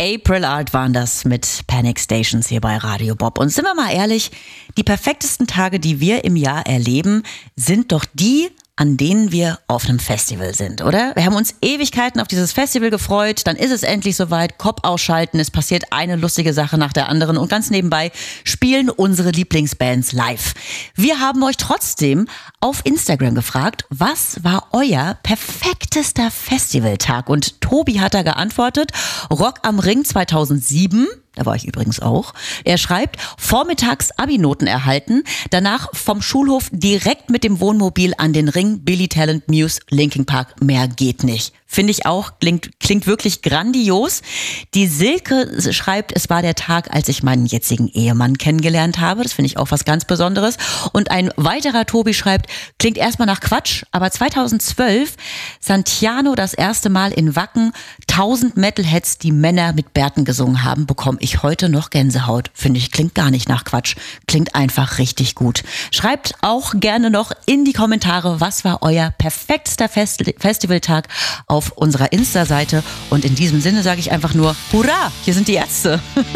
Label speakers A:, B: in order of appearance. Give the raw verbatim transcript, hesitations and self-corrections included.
A: April Art waren das mit Panic Stations hier bei Radio Bob. Und sind wir mal ehrlich, die perfektesten Tage, die wir im Jahr erleben, sind doch die, an denen wir auf einem Festival sind, oder? Wir haben uns Ewigkeiten auf dieses Festival gefreut, dann ist es endlich soweit, Kopf ausschalten, es passiert eine lustige Sache nach der anderen und ganz nebenbei spielen unsere Lieblingsbands live. Wir haben euch trotzdem auf Instagram gefragt, was war euer perfektester Festivaltag? Und Tobi hat da geantwortet, Rock am Ring zweitausendsieben. Da war ich übrigens auch. Er schreibt, vormittags Abi-Noten erhalten, danach vom Schulhof direkt mit dem Wohnmobil an den Ring, Billy Talent, Muse, Linkin Park, mehr geht nicht. Finde ich auch, klingt, klingt wirklich grandios. Die Silke schreibt, es war der Tag, als ich meinen jetzigen Ehemann kennengelernt habe. Das finde ich auch was ganz Besonderes. Und ein weiterer Tobi schreibt, klingt erstmal nach Quatsch, aber zweitausendzwölf, Santiano das erste Mal in Wacken, tausend Metalheads, die Männer mit Bärten gesungen haben, bekomme ich heute noch Gänsehaut. Finde ich, klingt gar nicht nach Quatsch. Klingt einfach richtig gut. Schreibt auch gerne noch in die Kommentare, was war euer perfektester Fest- Festivaltag auf unserer Insta-Seite. Und in diesem Sinne sage ich einfach nur, hurra, hier sind die Ärzte.